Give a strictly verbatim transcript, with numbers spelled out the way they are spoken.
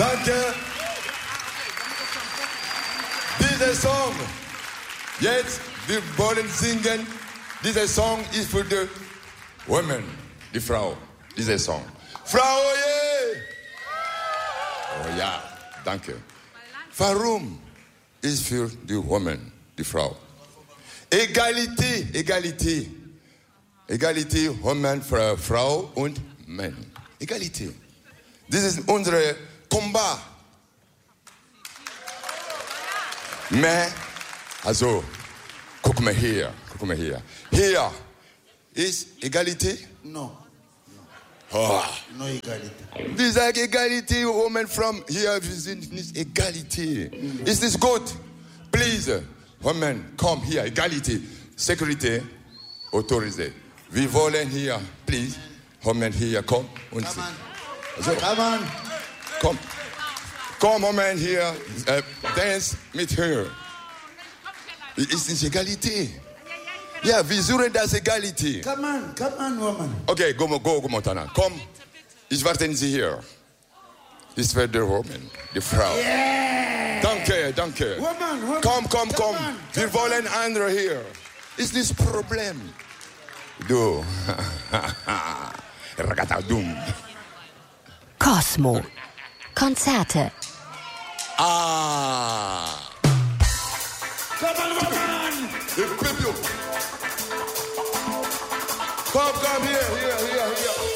Danke. Dieser Song, jetzt, wir wollen singen. Dieser Song ist für die Women, die Frau. Dieser Song. Frau, yeah. Oh ja, danke. Warum ist für die Women, die Frau? Egalité, Egalité. Egalité, Women, Frau und Mann. Egalité. Das ist unser Combat. Mais, also, guck mal hier, guck mal hier. Hier ist Egalité? No. Oh. No Egalité. Wir sagen Egalité, Women from hier, wir sind nicht Egalité. Mm. Ist das gut? Please, Women, komm hier, Egalité. Security, autorisé. Wir wollen hier, please, Women hier, komm. Und Come on. Also, Come on. komm. Komm, Women hier, äh, dance mit her. Ist nicht Egalité. Ja, wir suchen das Egalité. Come on, come on, woman. Okay, go, go, go, Montana. Komm, ich warte Sie hier. Das wird der Woman, die Frau. Yeah. Danke, danke. Woman, woman. Komm, komm, komm. On, Wir wollen andere hier. Ist das Problem? Du. Ragatadum. Cosmo. Konzerte. Ah. Come on, woman. Le peuple.